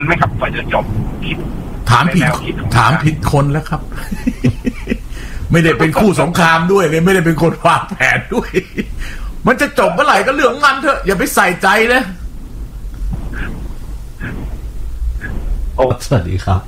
ไม่ครับกว่าจะจบคิดถามผิดคนแล้วครับ ไม่ได้เป็นคู่สงครามด้วยเลยไม่ได้เป็นคนวางแผนด้วย มันจะจบเมื่อไหร่ก็เรื่องงานเถอะอย่าไปใส่ใจเลยโอ้สวัสดีครับ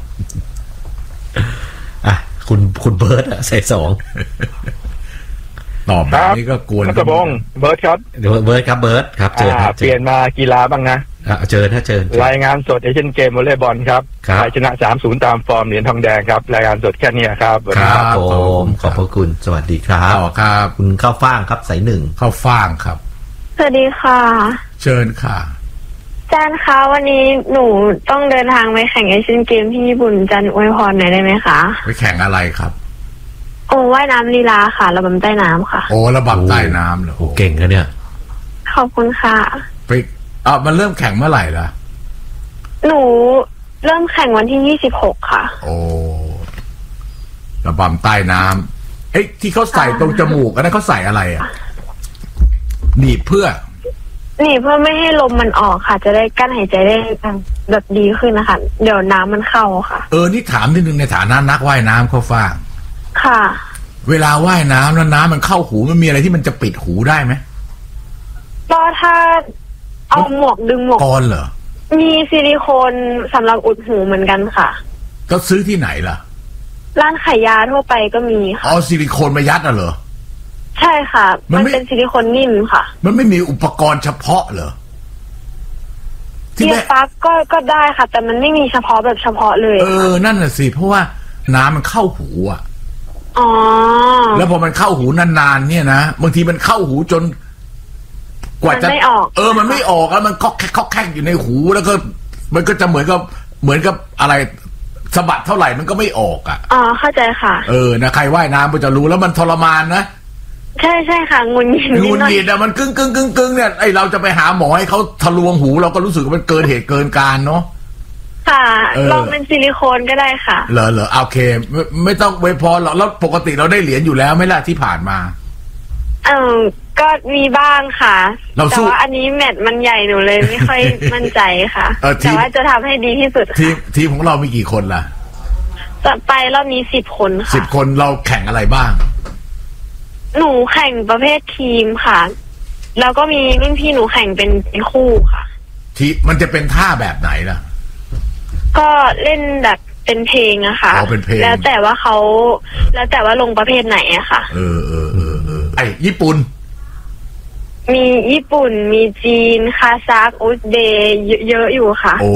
อ่ะคุณเบิร์ตใส่สองตอบแบบนี้ก็กวนกระบงเบิร์ตครับเบิร์ตครับเจอครับเปลี่ยนมากีฬาบ้างนะเจอรายงานสดเอเชียนเกมวอลเลย์บอลครับชนะ 3-0 ตามฟอร์มเหรียญทองแดงครับรายงานสดแค่นี้ครับครับผมขอบพระคุณสวัสดีครับครับคุณข้าวฟ่างครับสายหนึ่งข้าวฟ่างครับสวัสดีค่ะเชิญค่ะอาจารย์คะวันนี้หนูต้องเดินทางไปแข่งเอเชียนเกมที่ญี่ปุ่นอาจารย์อวยพรหน่อยได้ไหมคะไปแข่งอะไรครับโอ้ว่ายน้ำลีลาค่ะระบำใต้น้ำค่ะโอ้ระบำใต้น้ำเหรอโอ้เก่งนะเนี่ยขอบคุณค่ะไปมันเริ่มแข่งเมื่อไหร่ล่ะหนูเริ่มแข่งวันที่26ค่ะโอ้ระบำใต้น้ำเอ๊ะที่เขาใส่ตรงจมูกอันนั้นเขาใส่อะไรอ่ะหนีบเพื่อไม่ให้ลมมันออกค่ะจะได้กั้นหายใจได้แบบดีขึ้นนะคะเดี๋ยวน้ำมันเข้าค่ะนี่ถามนิดนึงในฐานะนักว่ายน้ำเขาฟ้างค่ะเวลาว่ายน้ำแล้วน้ำมันเข้าหูมันมีอะไรที่มันจะปิดหูได้ไหมก็ถ้าเอาหมวกดึงหมวกก้อนเหรอมีซิลิโคนสำหรับอุดหูเหมือนกันค่ะก็ซื้อที่ไหนล่ะร้านขายยาทั่วไปก็มีค่ะซิลิโคนมายัดเหรอใช่ค่ะมันเป็นซิลิโคนนิ่มค่ะมันไม่มีอุปกรณ์เฉพาะเหรอที่ปลั๊กก็ได้ค่ะแต่มันไม่มีเฉพาะแบบเฉพาะเลยนั่นน่ะสิเพราะว่าน้ำมันเข้าหูอ่ะอ๋อแล้วพอมันเข้าหูนานๆเนี่ยนะบางทีมันเข้าหูจนกว่าจะไม่ออกมันไม่ออกแล้วมันเคาะแคกอยู่ในหูแล้วก็มันก็จะเหมือนกับอะไรสะบัดเท่าไหร่มันก็ไม่ออกอ่ะเข้าใจค่ะนะใครว่ายน้ำมันจะรู้แล้วมันทรมานนะใช่ค่ะงุนงิดอะมันกึ่งเนี่ยไอเราจะไปหาหมอให้เขาทะลวงหูเราก็รู้สึกว่ามันเกินเหตุเกินการเนาะค่ะลองเป็นซิลิโคนก็ได้ค่ะเหรอโอเคไม่ต้องไว้พอแล้วปกติเราได้เหรียญอยู่แล้วไหมล่ะที่ผ่านมาก็มีบ้างค่ะแต่ว่าอันนี้แมตช์มันใหญ่หนูเลยไม่ค่อยมั่นใจค่ะแต่ว่าจะทำให้ดีที่สุดทีมของเรามีกี่คนล่ะจะไปรอบนี้10 คนค่ะ 10 คนเราแข่งอะไรบ้างหนูแข่งประเภททีมค่ะแล้วก็มีรุ่นพี่หนูแข่งเป็นคู่ค่ะที่มันจะเป็นท่าแบบไหนล่ะก็เล่นแบบเป็นเพลงอะค่ะแล้วแต่ว่าลงประเภทไหนอะค่ะไอ้ญี่ปุ่นมีญี่ปุ่นมีจีนคาซัคอุซเบย์เยอะอยู่ค่ะโอ้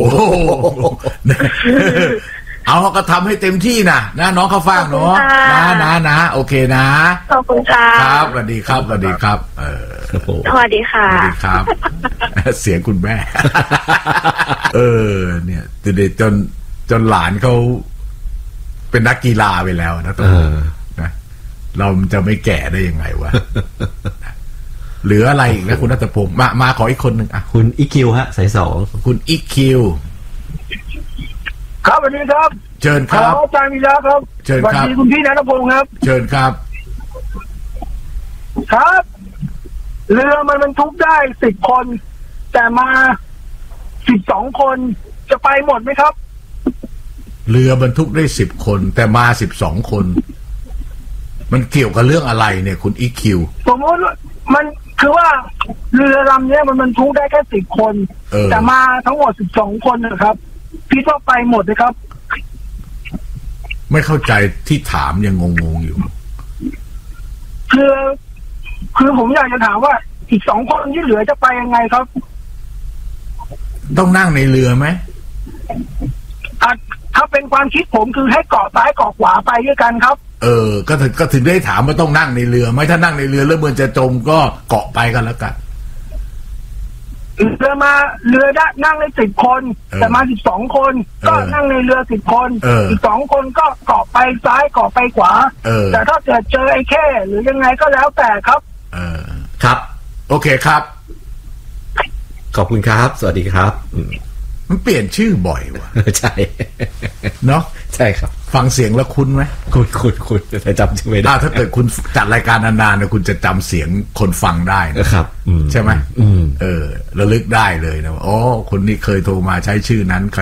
เอาก็ทำให้เต็มที่นะน้องข้าวฟ่างเนาะนะโอเคนะขอบคุณค่ะครับสวัสดีครับสวัสดีครับสวัสดีค่ะสวัสดีครับเสียงคุณแม่เนี่ยจนหลานเขาเป็นนักกีฬาไปแล้วนะตัวนะเราจะไม่แก่ได้ยังไงวะเหลืออะไรอีกนะคุณณัฐพงศ์มาขออีกคนหนึ่งอ่ะคุณอีคิวฮะสายสองคุณอีคิวครับสวัสดีครับเชิญครับอาจารย์วิระครับเชิญครับสวัสดีคุณพี่ณัฐพงศ์ครับเชิญครับครับเรือมันบรรทุกได้10 คนแต่มา12 คนจะไปหมดไหมครับเรือบรรทุกได้10 คนแต่มา12 คนมันเกี่ยวกับเรื่องอะไรเนี่ยคุณอีคิวสมมติมันคือว่าเรือลำนี้มันบรรทุกได้แค่10 คนแต่มาทั้งหมด12 คนนะครับพี่ต้องไปหมดเลยครับไม่เข้าใจที่ถามยังงงอยู่คือผมอยากจะถามว่าอีก2 คนที่เหลือจะไปยังไงครับต้องนั่งในเรือไหมถ้าเป็นความคิดผมคือให้เกาะซ้ายเกาะขวาไปด้วยกันครับก็ถึงได้ถามว่าต้องนั่งในเรือไหมถ้านั่งในเรือแล้วมันจะจมก็เกาะไปกันแล้วกันเรือได้นั่งได้10 คนแต่มา12 คนก็นั่งในเรือ10 คนอีก2 คนก็เกาะไปซ้ายเกาะไปขวาแต่ถ้าเกิดเจอไอ้แค่หรือยังไงก็แล้วแต่ครับครับโอเคครับขอบคุณครับสวัสดีครับมันเปลี่ยนชื่อบ่อยว่ะใช่เนาะใช่ครับฟังเสียงแล้วคุ้นไหมคุ้นแต่จำชื่อไม่ได้ถ้าเกิดคุณจัดรายการนานๆเนี่ยคุณจะจำเสียงคนฟังได้นะครับใช่ไหมระลึกได้เลยนะอ๋อคนนี้เคยโทรมาใช้ชื่อนั้น